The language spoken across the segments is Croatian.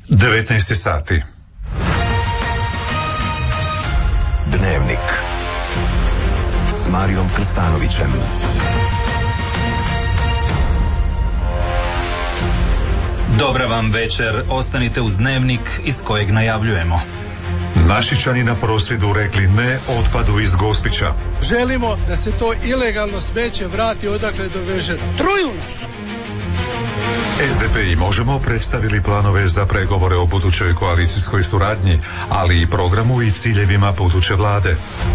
19 sati. Dnevnik s Marijom Krstanovićem. Dobra vam večer, ostanite uz Dnevnik iz kojeg najavljujemo. Našičani na prosvjedu rekli ne otpadu iz Gospića. Želimo da se to ilegalno smeće vrati odakle je doveženo. Truju nas! SDP i Možemo predstavili planove za pregovore o budućoj koalicijskoj suradnji, ali i programu i ciljevima buduće vlade.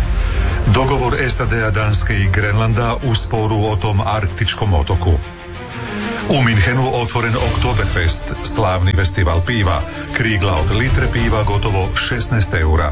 Dogovor SAD-a, Danske i Grenlanda u sporu o tom arktičkom otoku. U Minhenu otvoren Oktoberfest, slavni festival piva, krigla od litre piva gotovo 16 eura.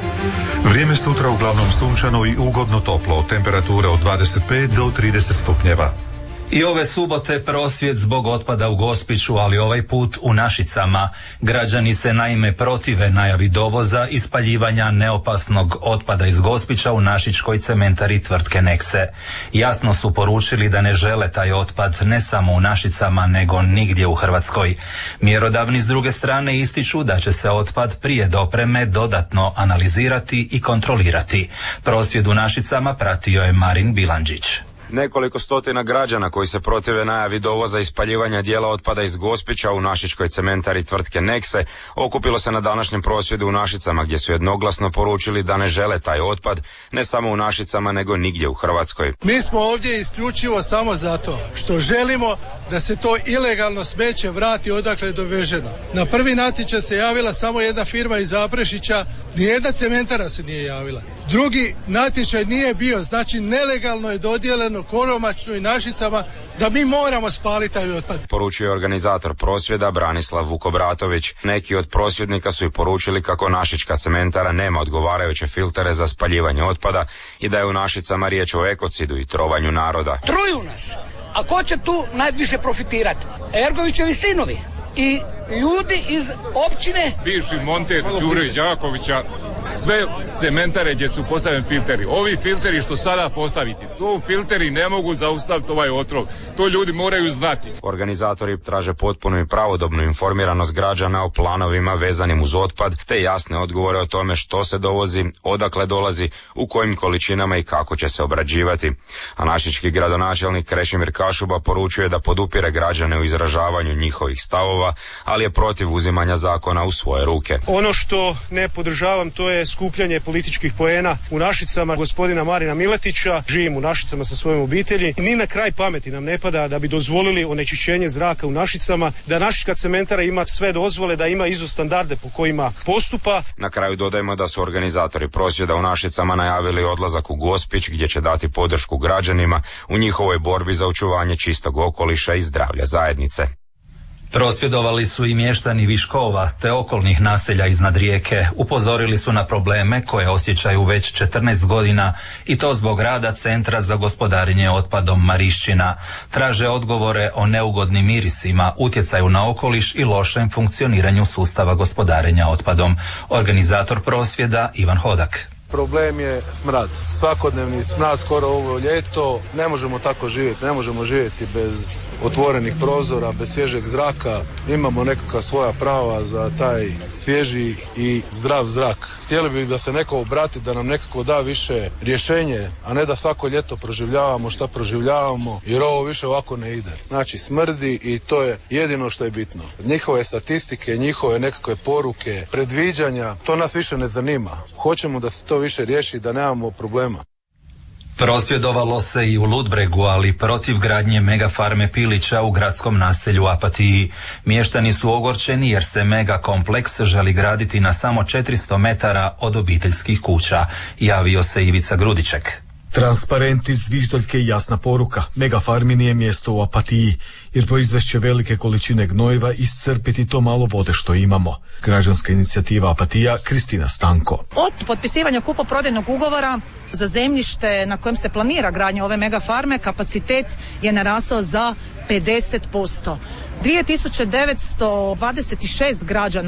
Vrijeme sutra uglavnom sunčano i ugodno toplo, temperature od 25 do 30 stupnjeva. I ove subote prosvjed zbog otpada u Gospiću, ali ovaj put u Našicama. Građani se naime protive najavi dovoza i spaljivanja neopasnog otpada iz Gospića u našičkoj cementari tvrtke Nexe. Jasno su poručili da ne žele taj otpad ne samo u Našicama, nego nigdje u Hrvatskoj. Mjerodavni s druge strane ističu da će se otpad prije dopreme dodatno analizirati i kontrolirati. Prosvjed u Našicama pratio je Marin Bilandžić. Nekoliko stotina građana koji se protive najavi dovoza i spaljivanja dijela otpada iz Gospića u našičkoj cementari tvrtke Nexe okupilo se na današnjem prosvjedu u Našicama, gdje su jednoglasno poručili da ne žele taj otpad ne samo u Našicama nego nigdje u Hrvatskoj. Mi smo ovdje isključivo samo zato što želimo da se to ilegalno smeće vrati odakle je doveženo. Na prvi natječaj se javila samo jedna firma iz Zaprešića, nijedna cementara se nije javila. Drugi natječaj nije bio, znači nelegalno je dodijeljeno Koromačnu i Našicama da mi moramo spaliti taj otpad. Poručio je organizator prosvjeda Branislav Vukobratović. Neki od prosvjednika su i poručili kako našička cementara nema odgovarajuće filtere za spaljivanje otpada i da je u Našicama riječ o ekocidu i trovanju naroda. Truju nas! A ko će tu najviše profitirati? Ergovićevi sinovi i ljudi iz općine. Bivši monter Đure Đakovića, sve cementare gdje su postavljeni filteri. Ovi filteri što sada postaviti, tu filteri ne mogu zaustaviti ovaj otrov. To ljudi moraju znati. Organizatori traže potpunu i pravodobnu informiranost građana o planovima vezanim uz otpad, te jasne odgovore o tome što se dovozi, odakle dolazi, u kojim količinama i kako će se obrađivati. A našički gradonačelnik Krešimir Kašuba poručuje da podupire građane u izražavanju njihovih stavova, ali je protiv uzimanja zakona u svoje ruke. Ono što ne podržavam, to je skupljanje političkih poena u Našicama gospodina Marina Miletića. Živim u Našicama sa svojom obitelji. Ni na kraj pameti nam ne pada da bi dozvolili onečišćenje zraka u Našicama, da našička cementara ima sve dozvole, da ima ISO standarde po kojima postupa. Na kraju dodajemo da su organizatori prosvjeda u Našicama najavili odlazak u Gospić, gdje će dati podršku građanima u njihovoj borbi za očuvanje čistog okoliša i zdravlja zajednice. Prosvjedovali su i mještani Viškova te okolnih naselja iznad Rijeke. Upozorili su na probleme koje osjećaju već 14 godina i to zbog rada Centra za gospodarenje otpadom Marišćina. Traže odgovore o neugodnim mirisima, utjecaju na okoliš i lošem funkcioniranju sustava gospodarenja otpadom. Organizator prosvjeda Ivan Hodak. Problem je smrad. Svakodnevni smrad skoro ovo ljeto. Ne možemo tako živjeti. Ne možemo živjeti bez otvorenih prozora, bez svježeg zraka. Imamo nekakva svoja prava za taj svježi i zdrav zrak. Htjeli bi da se neko obrati, da nam nekako da više rješenje, a ne da svako ljeto proživljavamo šta proživljavamo, jer ovo više ovako ne ide. Znači smrdi i to je jedino što je bitno. Njihove statistike, njihove nekakve poruke, predviđanja, to nas više ne zanima. Hoćemo da se to više riješi, da nemamo problema. Prosvjedovalo se i u Ludbregu, ali protiv gradnje megafarme Pilića u gradskom naselju Apatiji. Mještani su ogorčeni jer se mega kompleks želi graditi na samo 400 metara od obiteljskih kuća. Javio se Ivica Grudiček. Transparenti, zviždaljke i jasna poruka. Megafarmi nije mjesto u Apatiji, jer proizvešće velike količine gnojiva iscrpiti to malo vode što imamo. Građanska inicijativa Apatija, Kristina Stanko. Od potpisivanja kupoprodajnog ugovora za zemljište na kojem se planira gradnja ove megafarme, kapacitet je narasao za 50%. 2926 građana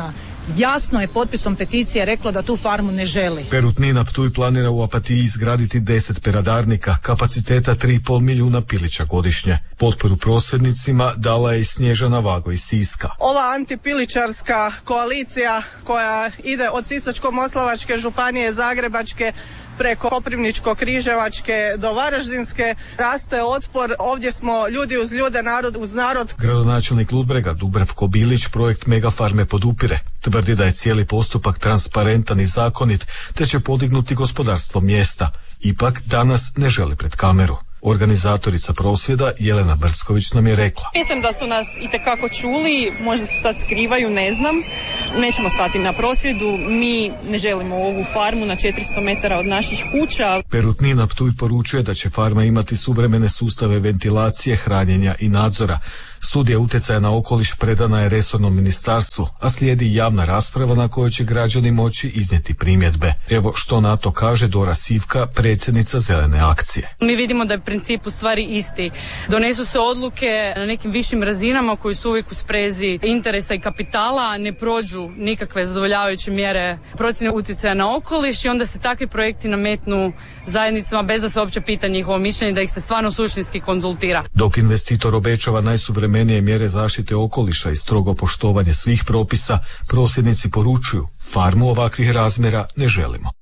jasno je potpisom peticije reklo da tu farmu ne želi. Perutnina Ptuj planira u Opatiji izgraditi 10 peradarnika, kapaciteta 3,5 milijuna pilića godišnje. Potporu prosvjednicima dala je i Snježana Vago iz Siska. Ova antipiličarska koalicija koja ide od Sisačko-moslavačke županije, Zagrebačke, preko Koprivničko-križevačke do Varaždinske, raste otpor. Ovdje smo ljudi uz ljude, narod uz narod. Gradonačelnik Ludbrega Dubravko Bilić projekt Megafarme podupire. Tvrdi da je cijeli postupak transparentan i zakonit, te će podignuti gospodarstvo mjesta. Ipak danas ne želi pred kameru. Organizatorica prosvjeda Jelena Brsković nam je rekla: Mislim da su nas itekako čuli, možda se sad skrivaju, ne znam. Nećemo stati na prosvjedu, mi ne želimo ovu farmu na 400 metara od naših kuća. Perutnina Ptuj poručuje da će farma imati suvremene sustave ventilacije, hranjenja i nadzora. Studija utjecaja na okoliš predana je resornom ministarstvu, a slijedi javna rasprava na kojoj će građani moći iznijeti primjedbe. Evo što na to kaže Dora Sivka, predsjednica Zelene akcije. Mi vidimo da je princip u stvari isti. Donesu se odluke na nekim višim razinama koji su uvijek u sprezi interesa i kapitala, ne prođu nikakve zadovoljavajuće mjere procjene utjecaja na okoliš i onda se takvi projekti nametnu zajednicama bez da se uopće pita njihovo mišljenje, da ih se stvarno suštinski konzultira. Dok investitor obećava najsuvremenije mjere zaštite okoliša i strogo poštovanje svih propisa, prosvjednici poručuju: farmu ovakvih razmjera ne želimo.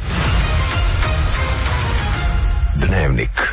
Dnevnik.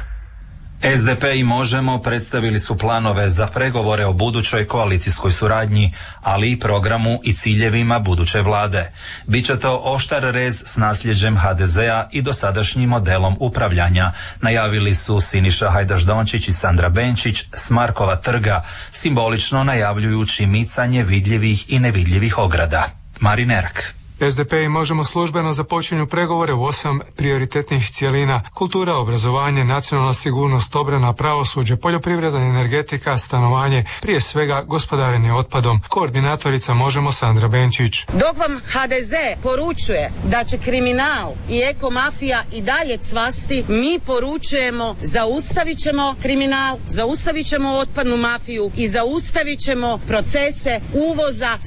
SDP i Možemo predstavili su planove za pregovore o budućoj koalicijskoj suradnji, ali i programu i ciljevima buduće vlade. Biće to oštar rez s nasljeđem HDZ-a i dosadašnjim modelom upravljanja, najavili su Siniša Hajdaš-Dončić i Sandra Benčić s Markova trga, simbolično najavljujući micanje vidljivih i nevidljivih ograda. Marin Erak. SDP i Možemo službeno započinju pregovore u 8 prioritetnih cjelina: kultura, obrazovanje, nacionalna sigurnost, obrana, pravosuđe, poljoprivreda, energetika, stanovanje, prije svega gospodarenje otpadom. Koordinatorica Možemo Sandra Benčić. Dok vam HDZ poručuje da će kriminal i ekomafija i dalje cvasti, mi poručujemo: zaustavit ćemo kriminal, zaustavit ćemo otpadnu mafiju i zaustavit ćemo procese uvoza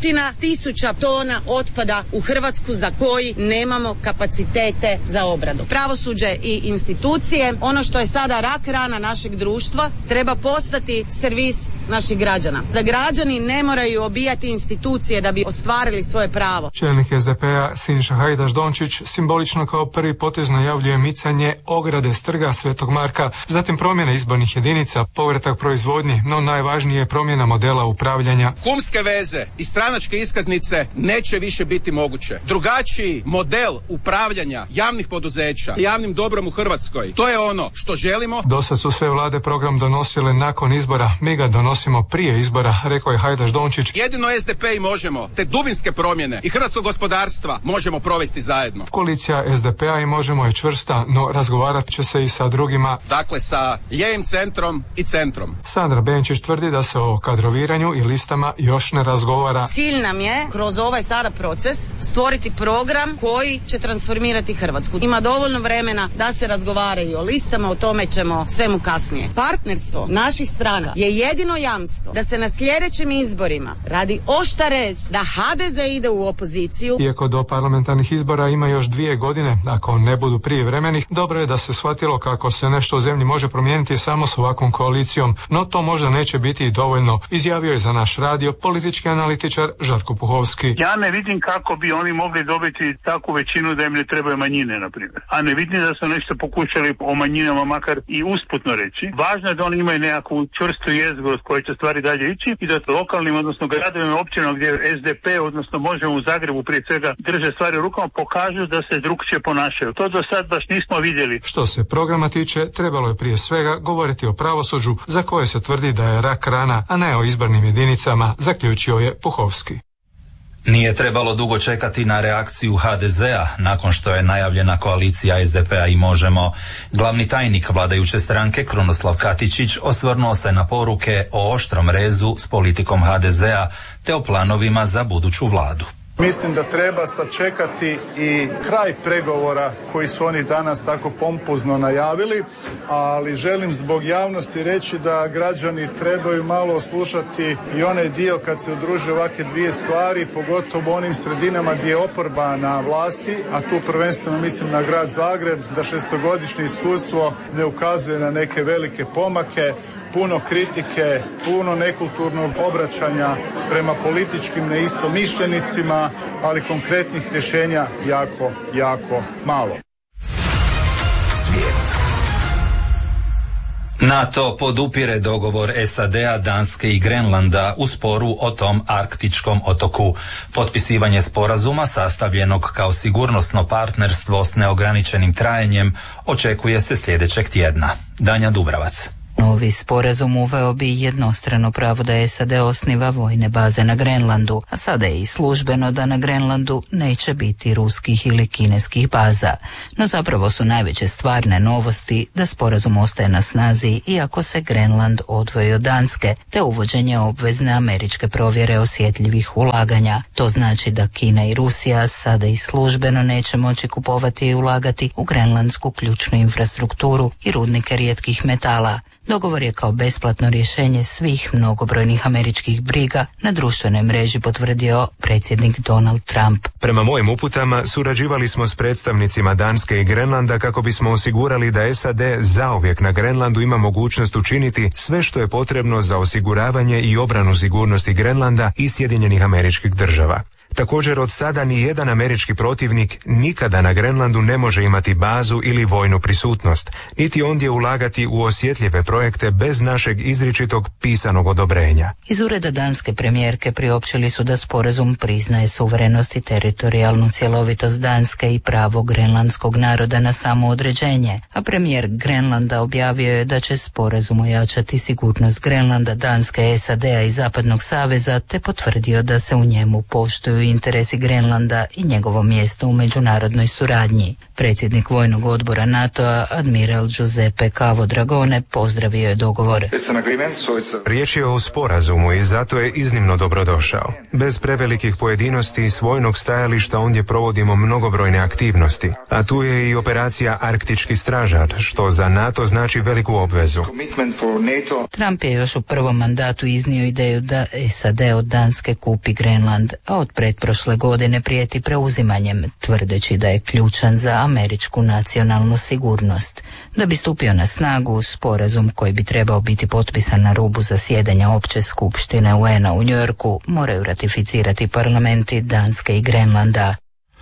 100.000 tona otpada u Hrvatsku za koji nemamo kapacitete za obradu. Pravosuđe i institucije, ono što je sada rak rana našeg društva, treba postati servis naših građana. Da građani ne moraju obijati institucije da bi ostvarili svoje pravo. Čelnik SDP-a Siniša Hajdaš-Dončić simbolično kao prvi potez najavljuje micanje ograde s trga Svetog Marka, zatim promjena izbornih jedinica, povratak proizvodnji, no najvažnije je promjena modela upravljanja. Kumske veze i stranačke iskaznice neće više biti moguće. Drugačiji model upravljanja javnih poduzeća, javnim dobrom u Hrvatskoj, to je ono što želimo. Dosad su sve vlade program donosile nakon izbora, mi ga donosimo prije izbora, rekao je Hajdaš-Dončić. Jedino SDP i Možemo te dubinske promjene i hrvatskog gospodarstva možemo provesti zajedno. Koalicija SDP-a i Možemo je čvrsta, no razgovarat će se i sa drugima. Dakle, sa lijevim centrom i centrom. Sandra Benčić tvrdi da se o kadroviranju i listama još ne razgovara. Cilj nam je kroz ovaj sada proces stvoriti program koji će transformirati Hrvatsku. Ima dovoljno vremena da se razgovara i o listama, o tome ćemo svemu kasnije. Partnerstvo naših strana je jedino jamstvo da se na sljedećim izborima radi oštar rez, da HDZ ide u opoziciju. Iako do parlamentarnih izbora ima još 2 godine, ako ne budu prijevremenih, dobro je da se shvatilo kako se nešto u zemlji može promijeniti samo s ovakvom koalicijom, no to možda neće biti i dovoljno, izjavio je za naš radio politički analitičar Žarko Puhovski. Ja ne vidim kako bi oni mogli dobiti takvu većinu da im ne trebaju manjine, na primjer. A ne vidim da su nešto pokušali o manjinama makar i usputno reći. Važno je da oni imaju nekakvu čvrstu jezgru od koje će stvari dalje ići i da lokalnim, odnosno gradovima, općinama gdje SDP, odnosno Možemo u Zagrebu prije svega drže stvari u rukama, pokažu da se drukčije ponašaju. To do sad baš nismo vidjeli. Što se programa tiče, trebalo je prije svega govoriti o pravosuđu za koje se tvrdi da je rak rana, a ne o izbornim jedinicama, zaključio je Puhovski. Nije trebalo dugo čekati na reakciju HDZ-a nakon što je najavljena koalicija SDP-a i Možemo. Glavni tajnik vladajuće stranke Krunoslav Katičić osvrnuo se na poruke o oštrom rezu s politikom HDZ-a te o planovima za buduću vladu. Mislim da treba sačekati i kraj pregovora koji su oni danas tako pompozno najavili, ali želim zbog javnosti reći da građani trebaju malo slušati i onaj dio kad se udruže ovakve dvije stvari, pogotovo u onim sredinama gdje je oporba na vlasti, a tu prvenstveno mislim na grad Zagreb, da šestogodišnje iskustvo ne ukazuje na neke velike pomake, puno kritike, puno nekulturnog obraćanja prema političkim neistomišljenicima, ali konkretnih rješenja jako, jako malo. NATO podupire dogovor SAD-a, Danske i Grenlanda u sporu o tom arktičkom otoku. Potpisivanje sporazuma sastavljenog kao sigurnosno partnerstvo s neograničenim trajanjem očekuje se sljedećeg tjedna. Danja Dubravac. Novi sporazum uveo bi jednostrano pravo da SAD osniva vojne baze na Grenlandu, a sada je i službeno da na Grenlandu neće biti ruskih ili kineskih baza. No zapravo su najveće stvarne novosti da sporazum ostaje na snazi iako se Grenland odvoji od Danske, te uvođenje obvezne američke provjere osjetljivih ulaganja. To znači da Kina i Rusija sada i službeno neće moći kupovati i ulagati u grenlandsku ključnu infrastrukturu i rudnike rijetkih metala. Dogovor je kao besplatno rješenje svih mnogobrojnih američkih briga na društvenoj mreži potvrdio predsjednik Donald Trump. Prema mojim uputama surađivali smo s predstavnicima Danske i Grenlanda kako bismo osigurali da SAD zauvijek na Grenlandu ima mogućnost učiniti sve što je potrebno za osiguravanje i obranu sigurnosti Grenlanda i Sjedinjenih Američkih Država. Također od sada ni jedan američki protivnik nikada na Grenlandu ne može imati bazu ili vojnu prisutnost, niti ondje ulagati u osjetljive projekte bez našeg izričitog pisanog odobrenja. Iz ureda danske premijerke priopćili su da sporazum priznaje suverenost i teritorijalnu cjelovitost Danske i pravo grenlandskog naroda na samoodređenje, a premijer Grenlanda objavio je da će sporazum ojačati sigurnost Grenlanda, Danske, SAD-a i Zapadnog saveza, te potvrdio da se u njemu poštuju interesi Grenlanda i njegovo mjesto u međunarodnoj suradnji. Predsjednik vojnog odbora NATO-a, admiral Giuseppe Cavo Dragone, pozdravio je dogovor. Riječ je o sporazumu i zato je iznimno dobrodošao. Bez prevelikih pojedinosti s vojnog stajališta ondje provodimo mnogobrojne aktivnosti, a tu je i operacija Arktički stražar, što za NATO znači veliku obvezu. Trump je još u prvom mandatu iznio ideju da SAD od Danske kupi Grenland, a od pretprošle godine prijeti preuzimanjem, tvrdeći da je ključan za američku nacionalnu sigurnost. Da bi stupio na snagu, sporazum koji bi trebao biti potpisan na rubu zasjedanja Opće skupštine UN-a u Njujorku moraju ratificirati parlamenti Danske i Grenlanda.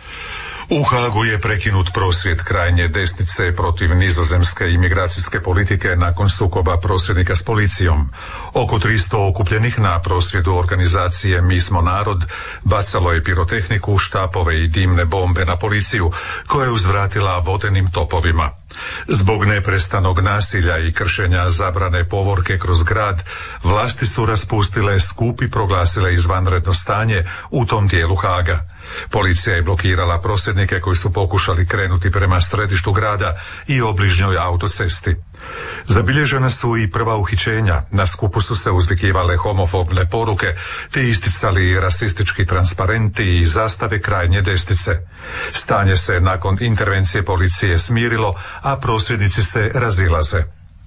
U Hagu je prekinut prosvjed krajnje desnice protiv nizozemske imigracijske politike nakon sukoba prosvjednika s policijom. Oko 300 okupljenih na prosvjedu organizacije Mi smo narod bacalo je pirotehniku, štapove i dimne bombe na policiju, koja je uzvratila vodenim topovima. Zbog neprestanog nasilja i kršenja zabrane povorke kroz grad, vlasti su raspustile skup i proglasile izvanredno stanje u tom dijelu Haga. Policija je blokirala prosvjednike koji su pokušali krenuti prema središtu grada i obližnjoj autocesti. Zabilježena su i prva uhićenja, na skupu su se uzvikivale homofobne poruke te isticali rasistički transparenti i zastave krajnje desnice. Stanje se nakon intervencije policije smirilo, a prosvjednici se razilaze.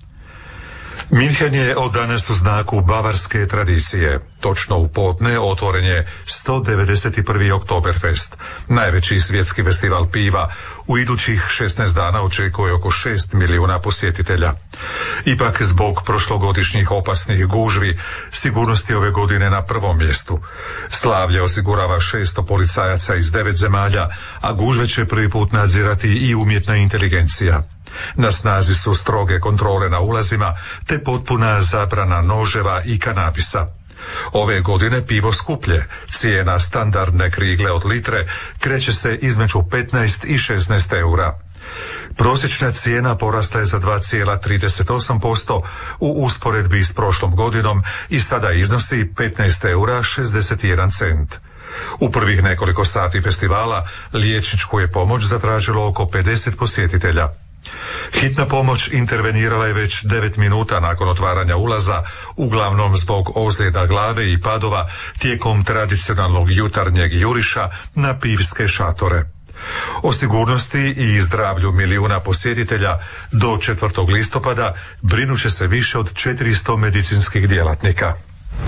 Minhen je od danas u znaku bavarske tradicije. Točno u podne otvoren je 191. Oktoberfest, najveći svjetski festival piva. U idućih 16 dana očekuje oko 6 milijuna posjetitelja. Ipak, zbog prošlogodišnjih opasnih gužvi, sigurnost je ove godine na prvom mjestu. Slavlje osigurava 600 policajaca iz 9 zemalja, a gužve će prvi put nadzirati i umjetna inteligencija. Na snazi su stroge kontrole na ulazima te potpuna zabrana noževa i kanabisa. Ove godine pivo skuplje, cijena standardne krigle od litre kreće se između 15 i 16 eura. Prosječna cijena porasla je za 2,38% u usporedbi s prošlom godinom i sada iznosi 15 eura 61 cent. U prvih nekoliko sati festivala liječničku je pomoć zatražilo oko 50 posjetitelja. Hitna pomoć intervenirala je već 9 minuta nakon otvaranja ulaza, uglavnom zbog ozljeda glave i padova tijekom tradicionalnog jutarnjeg juriša na pivske šatore. O sigurnosti i zdravlju milijuna posjetitelja do 4. listopada brinuće se više od 400 medicinskih djelatnika.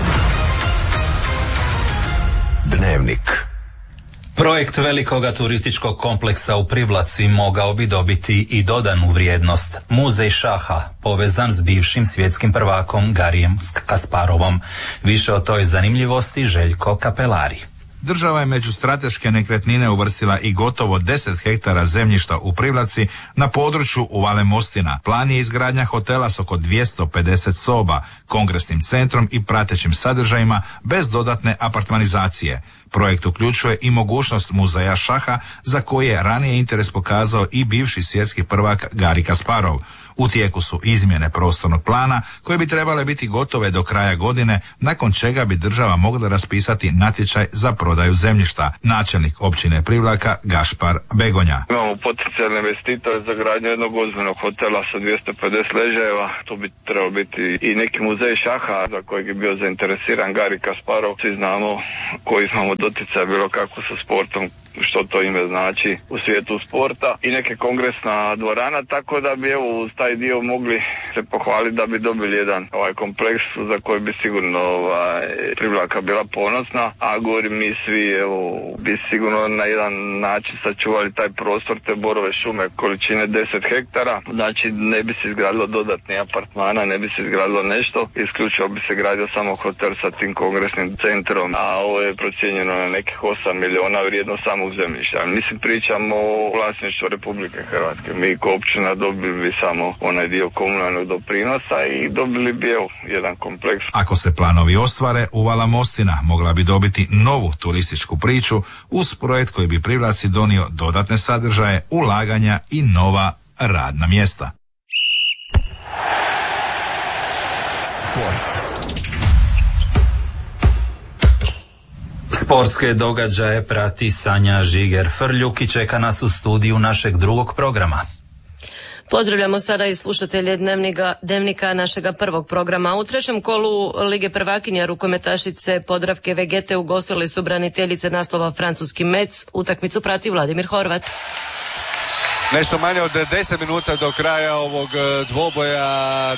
Dnevnik. Projekt velikoga turističkog kompleksa u Privlaci mogao bi dobiti i dodanu vrijednost. Muzej šaha, povezan s bivšim svjetskim prvakom Garijem Kasparovom. Više o toj zanimljivosti Željko Kapelari. Država je među strateške nekretnine uvrstila i gotovo 10 hektara zemljišta u Privlaci na području Uvale Mostina. Plan je izgradnja hotela s oko 250 soba, kongresnim centrom i pratećim sadržajima bez dodatne apartmanizacije. Projekt uključuje i mogućnost muzeja šaha za koji je ranije interes pokazao i bivši svjetski prvak Gari Kasparov. U tijeku su izmjene prostornog plana koje bi trebale biti gotove do kraja godine, nakon čega bi država mogla raspisati natječaj za prodaju zemljišta. Načelnik općine Privlaka Gašpar Begonja. Imamo potencijalne investitore za gradnju jednog ozbiljnog hotela sa 250 ležajeva. To bi trebalo biti i neki muzej šaha za kojeg je bio zainteresiran Gari Kasparov. Svi znamo koji imamo doticaj bilo kako sa sportom, što to ime znači u svijetu sporta, i neke kongresna dvorana, tako da bi evo uz taj dio mogli se pohvaliti da bi dobili jedan kompleks za koji bi sigurno Privlaka bila ponosna, a govorim mi svi evo bi sigurno na jedan način sačuvali taj prostor, te borove šume količine 10 hektara, znači ne bi se izgradilo dodatni apartmana, ne bi se izgradilo nešto, isključivo bi se gradio samo hotel sa tim kongresnim centrom, a ovo je procijenjeno na nekih 8 miliona vrijednost samo zemljišta. Mislim, pričamo o vlasništvu Republike Hrvatske. Mi kao općina dobili bi samo onaj dio komunalnog doprinosa i dobili bi jedan kompleks. Ako se planovi ostvare, Uvala Mostina mogla bi dobiti novu turističku priču uz projekt koji bi Privlaci donio dodatne sadržaje, ulaganja i nova radna mjesta. Sport. Sportske događaje prati Sanja Žiger-Frljuk i čeka nas u studiju našeg drugog programa. Pozdravljamo sada i slušatelje Dnevnika našega prvog programa. U trećem kolu Lige prvakinja rukometašice Podravke Vegete ugostili su braniteljice naslova francuski Metz. Utakmicu prati Vladimir Horvat. Nešto manje od 10 minuta do kraja ovog dvoboja,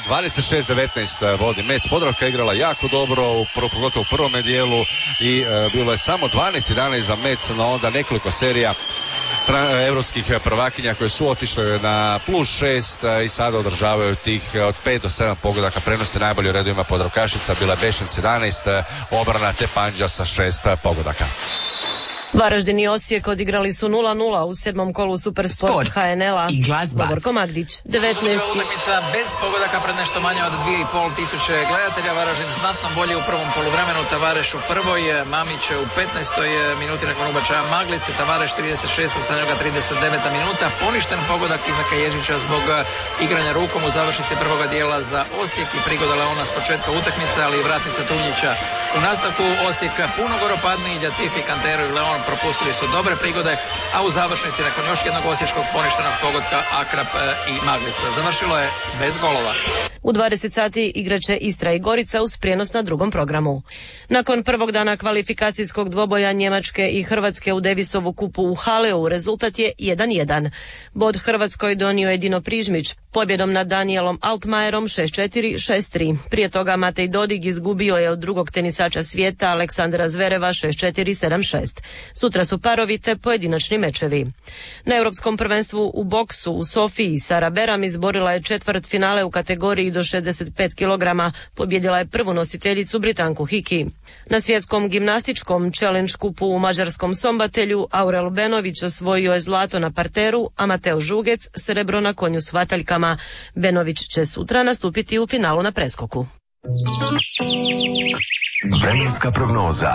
26-19 vodi Metz. Podravka je igrala jako dobro, pogotovo u prvome dijelu, i bilo je samo 12-11 za Metz, no onda nekoliko serija europskih prvakinja koje su otišle na +6 i sada održavaju tih od 5 do 7 pogodaka. Prenosi najbolje u redovima Podravkašica, bila Bešen 11, obrana te Panđa sa 6 pogodaka. Varaždin i Osijek odigrali su 0-0 u 7. kolu Supersport HNL-a. I glazba. Govorko Magdić. 19. utakmica bez pogodaka pred nešto manje od 2.500 gledatelja. Varaždin znatno bolje u prvom poluvremenu, Tavareš u prvoj, Mamić u 15. minuti nakon ubačaja Maglice, Tavareš 36, sa njega 39. minuta. Poništen pogodak Izaka Ježića zbog igranja rukom u završnici prvoga dijela za Osijek i prigoda Leona s početka utakmice, ali i vratnica Tunjića. U nastavku Osijek puno goropadniji, Ljatifi, Kantero i Leon propustili su dobre prigode, a u završnici nakon još jednog osječkog poništenog pogotka Akrap i Maglica. Završilo je bez golova. U 20 sati igraće Istra i Gorica uz prijenos na drugom programu. Nakon prvog dana kvalifikacijskog dvoboja Njemačke i Hrvatske u Davisovu kupu u Haleu, rezultat je 1-1. Bod Hrvatskoj donio je Dino Prižmić pobjedom nad Danielom Altmajerom 6-4, 6-3. Prije toga Matej Dodig izgubio je od drugog tenisača svijeta Aleksandra Zvereva 6-4, 7-6. Sutra su parovi te pojedinačni mečevi. Na Europskom prvenstvu u boksu u Sofiji Sara Beram izborila je četvrtfinale u kategoriji do 65 kg, pobjedila je prvu nositeljicu Britanku Hiki. Na svjetskom gimnastičkom challenge kupu u mađarskom Sombatelju Aurel Benović osvojio je zlato na parteru, a Mateo Žugec srebro na konju s vataljkama. Benović će sutra nastupiti u finalu na preskoku. Vremenska prognoza.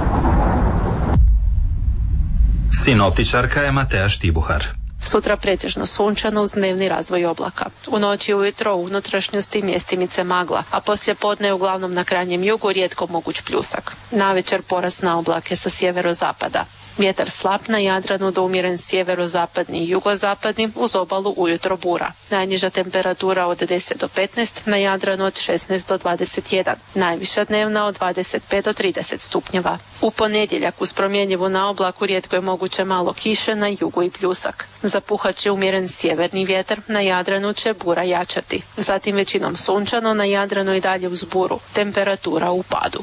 Sinoptičarka je Mateja Štibuhar. Sutra pretežno sunčano uz dnevni razvoj oblaka. U noći ujutro u unutrašnjosti mjestimice magla, a poslije podne uglavnom na krajnjem jugu rijetko moguć pljusak. Navečer porast na oblake sa sjeverozapada. Vjetar slab na Jadranu do umjeren sjeverozapadni i jugozapadni, uz obalu ujutro bura. Najniža temperatura od 10 do 15, na Jadranu od 16 do 21, najviša dnevna od 25 do 30 stupnjeva. U ponedjeljak uz promjenjivu na oblaku rijetko je moguće malo kiše, na jugu i pljusak. Zapuhat će umjeren sjeverni vjetar, na Jadranu će bura jačati. Zatim većinom sunčano, na Jadranu i dalje uz buru. Temperatura u padu.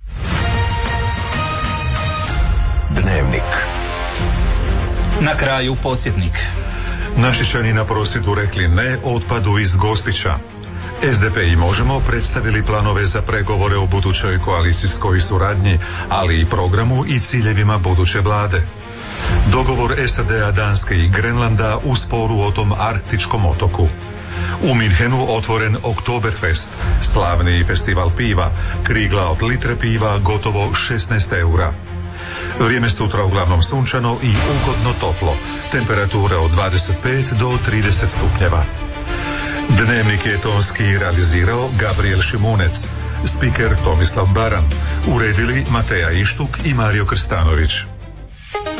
Dnevnik. Na kraju podsjetnik. Našičani na prosvjedu rekli ne otpadu iz Gospića. SDP i Možemo predstavili planove za pregovore o budućoj koalicijskoj suradnji, ali i programu i ciljevima buduće vlade. Dogovor SAD-a, Danske i Grenlanda u sporu o tom arktičkom otoku. U Minhenu otvoren Oktoberfest, slavni festival piva, krigla od litre piva gotovo 16 eura. Vrijeme sutra uglavnom sunčano i ugodno toplo, temperature od 25 do 30 stupnjeva. Dnevnik je tonski realizirao Gabriel Šimunec, spiker Tomislav Baran, uredili Mateja Ištuk i Mario Krstanović.